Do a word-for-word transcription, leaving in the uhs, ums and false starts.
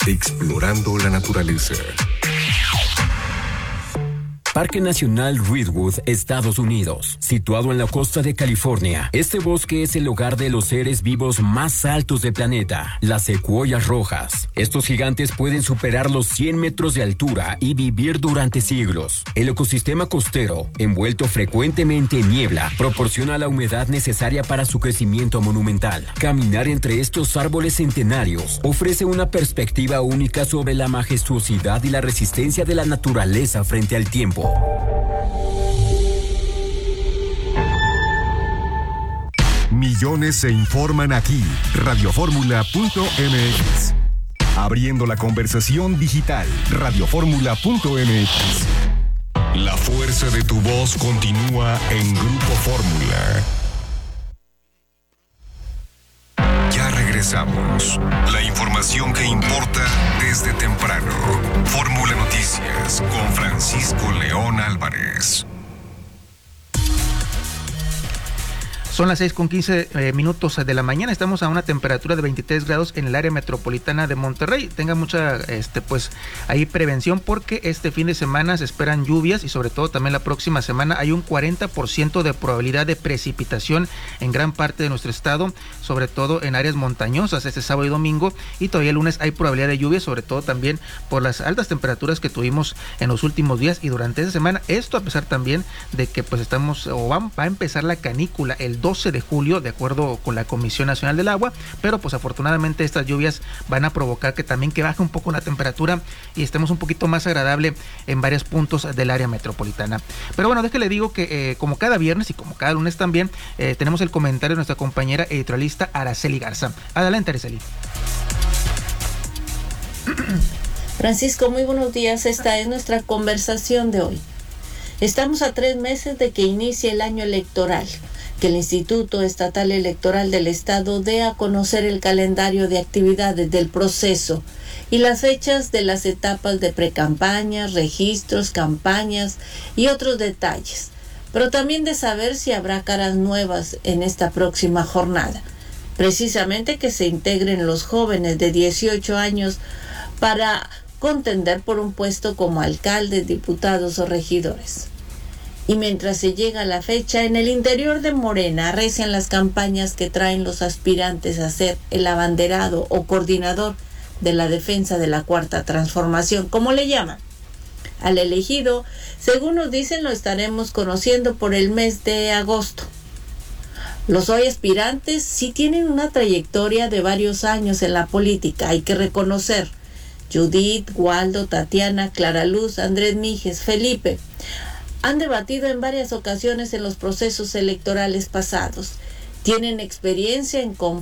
explorando la naturaleza. Parque Nacional Redwood, Estados Unidos. Situado en la costa de California, este bosque es el hogar de los seres vivos más altos del planeta, las secuoyas rojas. Estos gigantes pueden superar los cien metros de altura y vivir durante siglos. El ecosistema costero, envuelto frecuentemente en niebla, proporciona la humedad necesaria para su crecimiento monumental. Caminar entre estos árboles centenarios ofrece una perspectiva única sobre la majestuosidad y la resistencia de la naturaleza frente al tiempo. Millones se informan aquí. Radioformula punto m x. Abriendo la conversación digital. Radioformula punto m x. La fuerza de tu voz continúa en Grupo Fórmula. Ya regresamos. La información que importa desde temprano. Fórmula Noticias con Francisco León Álvarez. Son las seis con quince eh, minutos de la mañana. Estamos a una temperatura de veintitrés grados en el área metropolitana de Monterrey. Tenga mucha, este, pues, ahí prevención porque este fin de semana se esperan lluvias y sobre todo también la próxima semana hay un cuarenta por ciento de probabilidad de precipitación en gran parte de nuestro estado, sobre todo en áreas montañosas este sábado y domingo, y todavía el lunes hay probabilidad de lluvia, sobre todo también por las altas temperaturas que tuvimos en los últimos días y durante esta semana. Esto a pesar también de que pues estamos, o va, va a empezar la canícula el doce de julio, de acuerdo con la Comisión Nacional del Agua, pero pues afortunadamente estas lluvias van a provocar que también que baje un poco la temperatura y estemos un poquito más agradable en varios puntos del área metropolitana. Pero bueno, déjale digo que eh, como cada viernes y como cada lunes también, eh, tenemos el comentario de nuestra compañera editorialista Araceli Garza. Adelante, Araceli. Francisco, muy buenos días. Esta es nuestra conversación de hoy. Estamos a tres meses de que inicie el año electoral, que el Instituto Estatal Electoral del Estado dé a conocer el calendario de actividades del proceso y las fechas de las etapas de precampañas, registros, campañas y otros detalles, pero también de saber si habrá caras nuevas en esta próxima jornada, precisamente que se integren los jóvenes de dieciocho años para contender por un puesto como alcaldes, diputados o regidores. Y mientras se llega la fecha, en el interior de Morena arrecian las campañas que traen los aspirantes a ser el abanderado o coordinador de la defensa de la Cuarta Transformación, como le llaman. Al elegido, según nos dicen, lo estaremos conociendo por el mes de agosto. Los hoy aspirantes sí tienen una trayectoria de varios años en la política, hay que reconocer. Judith, Waldo, Tatiana, Clara Luz, Andrés Mijes, Felipe han debatido en varias ocasiones en los procesos electorales pasados. Tienen experiencia en conflictos